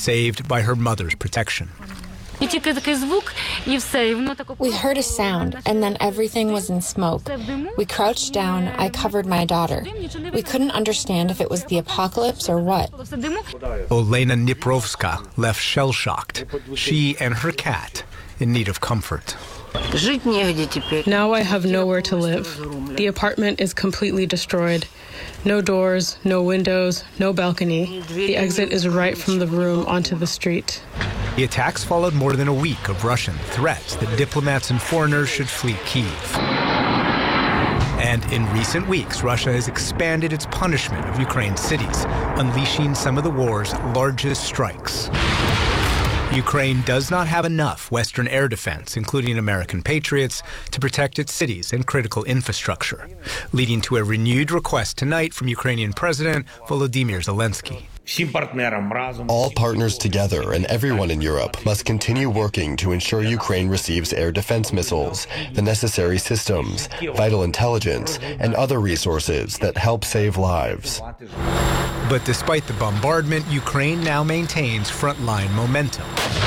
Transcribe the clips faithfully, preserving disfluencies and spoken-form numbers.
saved by her mother's protection. We heard a sound, and then everything was in smoke. We crouched down. I covered my daughter. We couldn't understand if it was the apocalypse or what. Olena Niprovska left shell-shocked, she and her cat in need of comfort. Now I have nowhere to live. The apartment is completely destroyed. No doors, no windows, no balcony. The exit is right from the room onto the street. The attacks followed more than a week of Russian threats that diplomats and foreigners should flee Kyiv. And in recent weeks, Russia has expanded its punishment of Ukraine's cities, unleashing some of the war's largest strikes. Ukraine does not have enough Western air defense, including American Patriots, to protect its cities and critical infrastructure, leading to a renewed request tonight from Ukrainian President Volodymyr Zelensky. All partners together and everyone in Europe must continue working to ensure Ukraine receives air defense missiles, the necessary systems, vital intelligence, and other resources that help save lives. But despite the bombardment, Ukraine now maintains frontline momentum.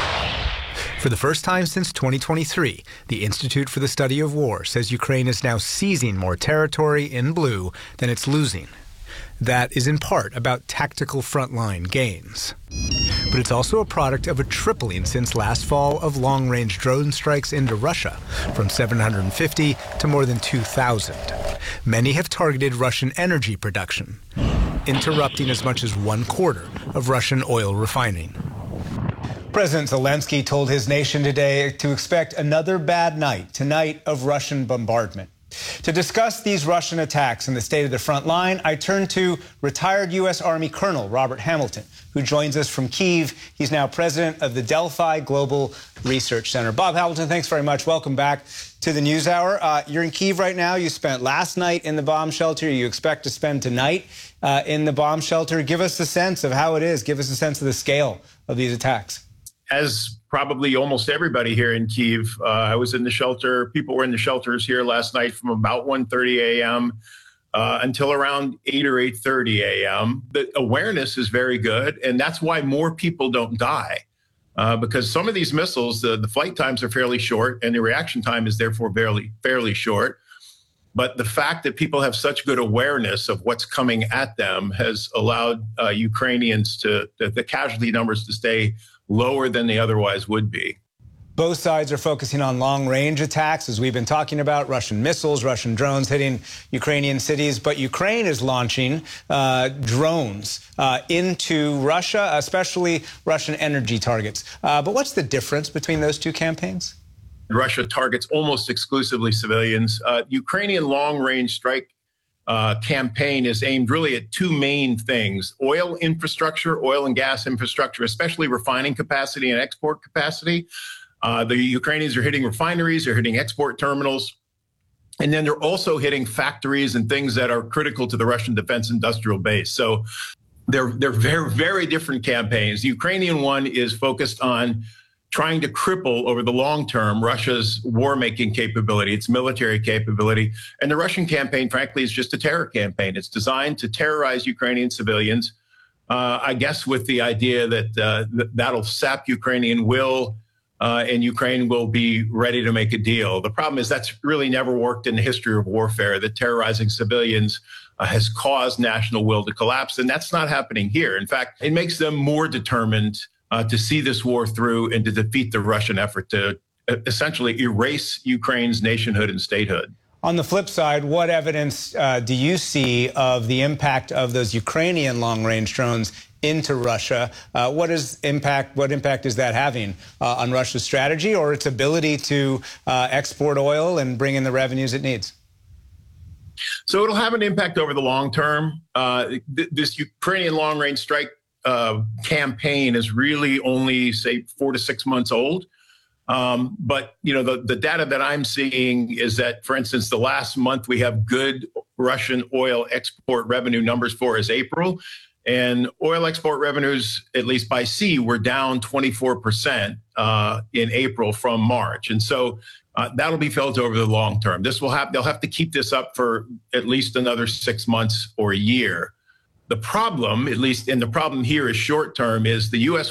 For the first time since twenty twenty-three, the Institute for the Study of War says Ukraine is now seizing more territory in blue than it's losing. That is in part about tactical frontline gains. But it's also a product of a tripling since last fall of long-range drone strikes into Russia, from seven hundred fifty to more than two thousand. Many have targeted Russian energy production, interrupting as much as one quarter of Russian oil refining. President Zelensky told his nation today to expect another bad night, tonight of Russian bombardment. To discuss these Russian attacks and the state of the front line, I turn to retired U S Army Colonel Robert Hamilton, who joins us from Kyiv. He's now president of the Delphi Global Research Center. Bob Hamilton, thanks very much. Welcome back to the NewsHour. Uh, you're in Kyiv right now. You spent last night in the bomb shelter. You expect to spend tonight uh, in the bomb shelter. Give us a sense of how it is. Give us a sense of the scale of these attacks. As probably almost everybody here in Kyiv, uh, I was in the shelter. People were in the shelters here last night from about one thirty a.m. Uh, until around eight or eight thirty a.m. The awareness is very good, and that's why more people don't die. Uh, because some of these missiles, the, the flight times are fairly short, and the reaction time is therefore fairly, fairly short. But the fact that people have such good awareness of what's coming at them has allowed uh, Ukrainians to, the, the casualty numbers to stay lower than they otherwise would be. Both sides are focusing on long-range attacks, as we've been talking about, Russian missiles, Russian drones hitting Ukrainian cities. But Ukraine is launching uh, drones uh, into Russia, especially Russian energy targets. Uh, but what's the difference between those two campaigns? Russia targets almost exclusively civilians. Uh, Ukrainian long-range strike Uh, campaign is aimed really at two main things: oil infrastructure, oil and gas infrastructure, especially refining capacity and export capacity. Uh, the Ukrainians are hitting refineries, they're hitting export terminals, and then they're also hitting factories and things that are critical to the Russian defense industrial base. So they're, they're very, very different campaigns. The Ukrainian one is focused on trying to cripple over the long term Russia's war-making capability, its military capability. And the Russian campaign, frankly, is just a terror campaign. It's designed to terrorize Ukrainian civilians, uh, I guess with the idea that uh, th- that'll sap Ukrainian will uh, and Ukraine will be ready to make a deal. The problem is that's really never worked in the history of warfare, that terrorizing civilians uh, has caused national will to collapse. And that's not happening here. In fact, it makes them more determined Uh, to see this war through and to defeat the Russian effort to uh, essentially erase Ukraine's nationhood and statehood. On the flip side, what evidence uh, do you see of the impact of those Ukrainian long-range drones into Russia? Uh, what is impact? What impact is that having uh, on Russia's strategy or its ability to uh, export oil and bring in the revenues it needs? So it'll have an impact over the long term. Uh, th- this Ukrainian long-range strike Uh, campaign is really only, say, four to six months old. Um, but, you know, the, the data that I'm seeing is that, for instance, the last month we have good Russian oil export revenue numbers for is April. And oil export revenues, at least by sea, were down twenty-four percent uh, in April from March. And so uh, that'll be felt over the long term. This will have, they'll have to keep this up for at least another six months or a year. The problem, at least, and the problem here is short term, is the U S